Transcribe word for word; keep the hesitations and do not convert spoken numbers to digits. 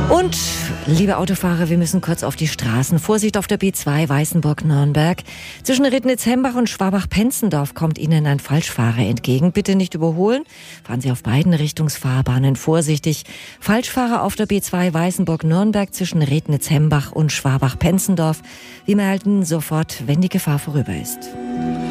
Und, liebe Autofahrer, wir müssen kurz auf die Straßen. Vorsicht auf der B zwei Weißenburg-Nürnberg. Zwischen Rittnitz-Hembach und Schwabach-Penzendorf kommt Ihnen ein Falschfahrer entgegen. Bitte nicht überholen. Fahren Sie auf beiden Richtungsfahrbahnen vorsichtig. Falschfahrer auf der B zwei Weißenburg-Nürnberg zwischen Rittnitz-Hembach und Schwabach-Penzendorf. Wir melden sofort, wenn die Gefahr vorüber ist.